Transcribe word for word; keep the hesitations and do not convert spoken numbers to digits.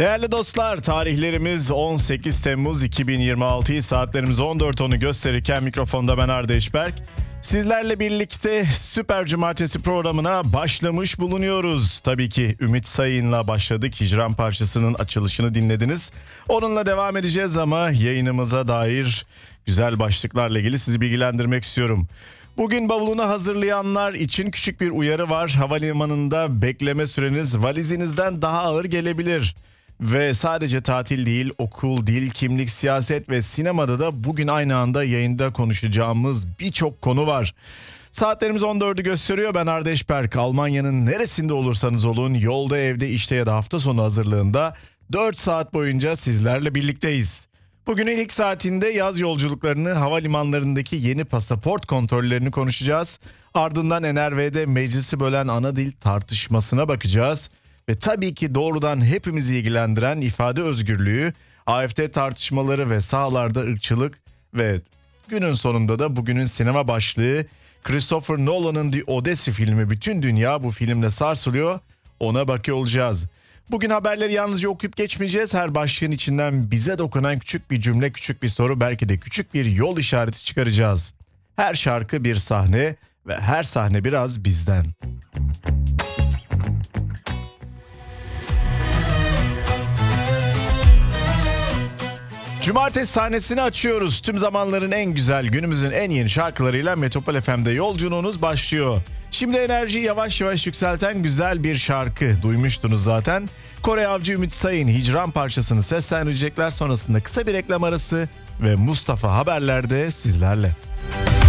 Değerli dostlar, tarihlerimiz on sekiz Temmuz iki bin yirmi altı, saatlerimiz on dört onu gösterirken mikrofonda ben Arda İşberk. Sizlerle birlikte Süper Cumartesi programına başlamış bulunuyoruz. Tabii ki Ümit Sayın'la başladık. Hicran parçasının açılışını dinlediniz. Onunla devam edeceğiz ama yayınımıza dair güzel başlıklarla ilgili sizi bilgilendirmek istiyorum. Bugün bavulunu hazırlayanlar için küçük bir uyarı var. Havalimanında bekleme süreniz valizinizden daha ağır gelebilir. Ve sadece tatil değil, okul, dil, kimlik, siyaset ve sinemada da bugün aynı anda yayında konuşacağımız birçok konu var. Saatlerimiz on dördü gösteriyor. Ben Arda İşberk. Almanya'nın neresinde olursanız olun, yolda, evde, işte ya da hafta sonu hazırlığında dört saat boyunca sizlerle birlikteyiz. Bugünün ilk saatinde yaz yolculuklarını, havalimanlarındaki yeni pasaport kontrollerini konuşacağız. Ardından N R V'de meclisi bölen ana dil tartışmasına bakacağız. Ve tabii ki doğrudan hepimizi ilgilendiren ifade özgürlüğü, A F D tartışmaları ve sahalarda ırkçılık ve günün sonunda da bugünün sinema başlığı Christopher Nolan'ın The Odyssey filmi. Bütün dünya bu filmle sarsılıyor, ona bakıyor olacağız. Bugün haberleri yalnızca okuyup geçmeyeceğiz. Her başlığın içinden bize dokunan küçük bir cümle, küçük bir soru, belki de küçük bir yol işareti çıkaracağız. Her şarkı bir sahne ve her sahne biraz bizden. Cumartesi sahnesini açıyoruz. Tüm zamanların en güzel, günümüzün en yeni şarkılarıyla Metropol F M'de yolculuğunuz başlıyor. Şimdi enerjiyi yavaş yavaş yükselten güzel bir şarkı duymuştunuz zaten. Kore Avcı, Ümit Sayın Hicran parçasını seslendirecekler. Sonrasında kısa bir reklam arası ve Mustafa haberlerde sizlerle.